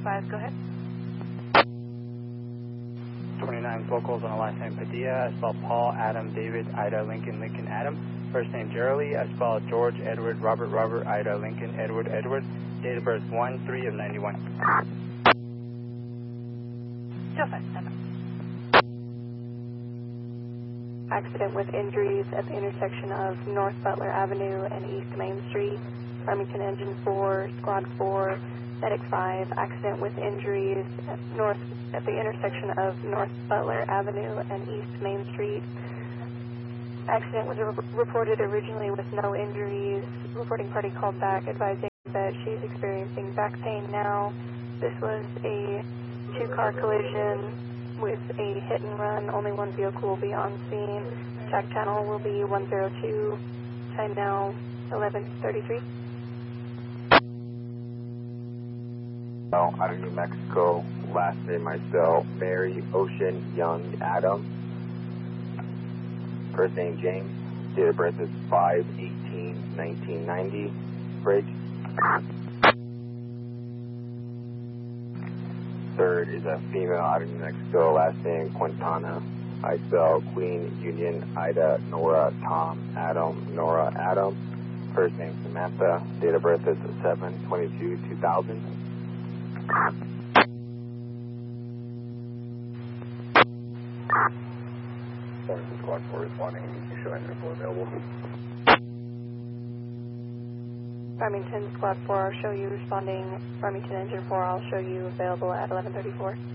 5, go ahead. 29 locals on the last name Padilla. I spell Paul, Adam, David, Ida, Lincoln, Lincoln, Adam. First name Gerald. I spell George, Edward, Robert, Robert, Ida, Lincoln, Edward, Edward. Date of birth 1/3 of 91. Still 5, stand by. Accident with injuries at the intersection of North Butler Avenue and East Main Street. Farmington Engine 4, Squad 4, Medic 5. Accident with injuries at the intersection of North Butler Avenue and East Main Street. Accident was reported originally with no injuries. Reporting party called back advising that she's experiencing back pain now. This was a two-car collision with a hit and run. Only one vehicle will be on scene. Track channel will be 102. Time now 11:33. Out of New Mexico, last name myself, Mary Ocean Young Adam. First name James, date of birth is 5/18/1990. Bridge. Third is a female out of New Mexico, last name Quintana. I spell Queen, Union, Ida, Nora, Tom, Adam, Nora, Adam. First name Samantha, date of birth is 7/22/2000. Squad 4 responding, showing info available. Farmington Squad 4, I'll show you responding. Farmington Engine 4, I'll show you available at 11:34.